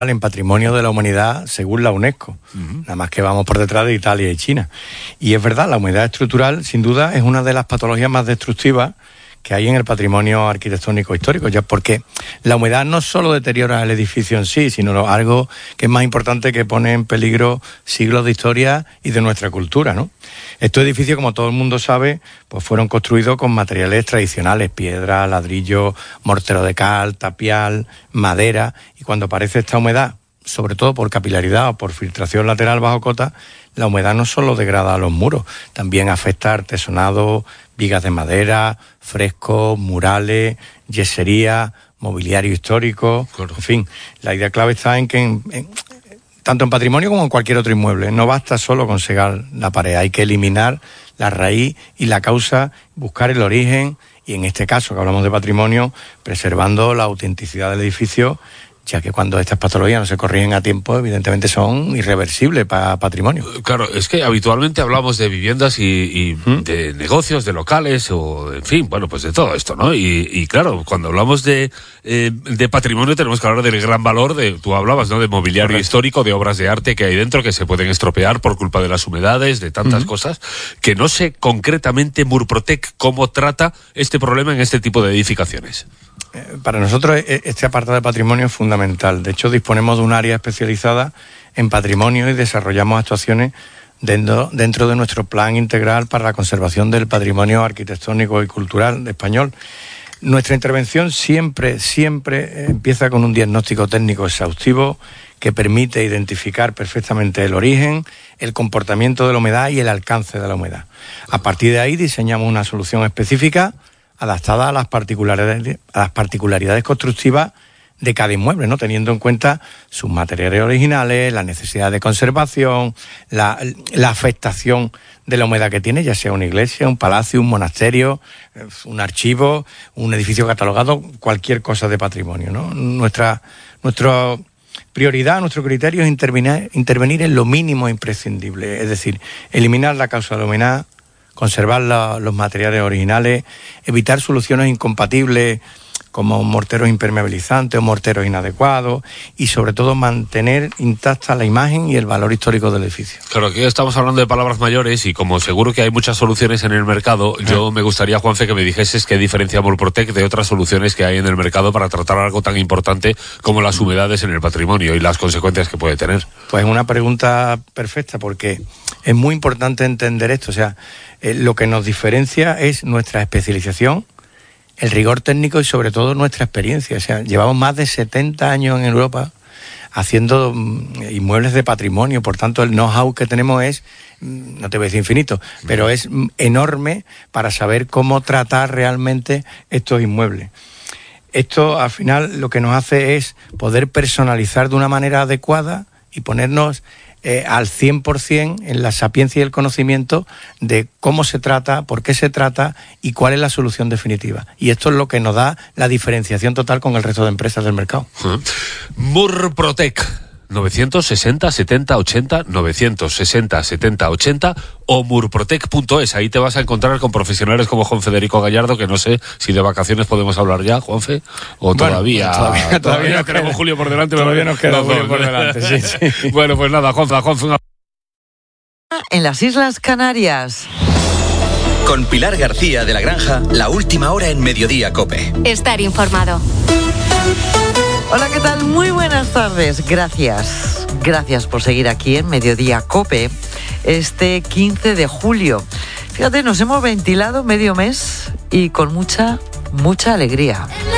en Patrimonio de la Humanidad según la UNESCO. Nada más que vamos por detrás de Italia y China. Y es verdad, la humedad estructural, sin duda, es una de las patologías más destructivas que hay en el patrimonio arquitectónico histórico, ya porque la humedad no solo deteriora el edificio en sí, sino algo que es más importante, que pone en peligro siglos de historia y de nuestra cultura, ¿no? Estos edificios, como todo el mundo sabe, pues fueron construidos con materiales tradicionales: piedra, ladrillo, mortero de cal, tapial, madera, y cuando aparece esta humedad, sobre todo por capilaridad o por filtración lateral bajo cota, la humedad no solo degrada los muros, también afecta artesonado, vigas de madera, frescos, murales, yesería, mobiliario histórico. Claro. En fin, la idea clave está en que tanto en patrimonio como en cualquier otro inmueble, no basta solo con segar la pared, hay que eliminar la raíz y la causa, buscar el origen, y en este caso que hablamos de patrimonio, preservando la autenticidad del edificio, ya que cuando estas patologías no se corrigen a tiempo, evidentemente son irreversibles para patrimonio. Claro, es que habitualmente hablamos de viviendas y de negocios, de locales, o en fin, bueno, pues de todo esto, ¿no? Y claro, cuando hablamos de patrimonio tenemos que hablar del gran valor tú hablabas, ¿no?, de mobiliario histórico, de obras de arte que hay dentro que se pueden estropear por culpa de las humedades, de tantas cosas, que no sé concretamente Murprotec cómo trata este problema en este tipo de edificaciones. Para nosotros este apartado de patrimonio es fundamental. De hecho, disponemos de un área especializada en patrimonio y desarrollamos actuaciones dentro de nuestro plan integral para la conservación del patrimonio arquitectónico y cultural español. Nuestra intervención siempre empieza con un diagnóstico técnico exhaustivo que permite identificar perfectamente el origen, el comportamiento de la humedad y el alcance de la humedad. A partir de ahí diseñamos una solución específica adaptada a las particularidades constructivas de cada inmueble, ¿no?, teniendo en cuenta sus materiales originales, la necesidad de conservación, la afectación de la humedad que tiene, ya sea una iglesia, un palacio, un monasterio, un archivo, un edificio catalogado, cualquier cosa de patrimonio, ¿no? Nuestra prioridad, nuestro criterio es intervenir en lo mínimo imprescindible, es decir, eliminar la causa de la humedad, conservar los materiales originales, evitar soluciones incompatibles como morteros impermeabilizantes o morteros inadecuados, y sobre todo mantener intacta la imagen y el valor histórico del edificio. Claro, aquí estamos hablando de palabras mayores y como seguro que hay muchas soluciones en el mercado, yo me gustaría, Juanfe, que me dijeses qué diferencia Murprotec de otras soluciones que hay en el mercado para tratar algo tan importante como las humedades en el patrimonio y las consecuencias que puede tener. Pues es una pregunta perfecta, porque es muy importante entender esto. O sea, lo que nos diferencia es nuestra especialización, el rigor técnico y sobre todo nuestra experiencia. O sea, llevamos más de 70 años en Europa haciendo inmuebles de patrimonio, por tanto el know-how que tenemos es, no te voy a decir infinito, pero es enorme para saber cómo tratar realmente estos inmuebles. Esto al final lo que nos hace es poder personalizar de una manera adecuada y ponernos al 100% en la sapiencia y el conocimiento de cómo se trata, por qué se trata y cuál es la solución definitiva. Y esto es lo que nos da la diferenciación total con el resto de empresas del mercado. Murprotec, 960 70 80, 960 70 80 o murprotec.es. Ahí te vas a encontrar con profesionales como Juan Federico Gallardo, que no sé si de vacaciones podemos hablar ya, Juanfe, o bueno, todavía no tenemos Julio por delante. Todavía nos queda Julio por delante, sí. Bueno, pues nada, Juanfe. En las Islas Canarias. Con Pilar García de la Granja, la última hora en Mediodía COPE. Estar informado. Hola, ¿qué tal? Muy buenas tardes. Gracias por seguir aquí en Mediodía COPE este 15 de julio. Fíjate, nos hemos ventilado medio mes y con mucha alegría.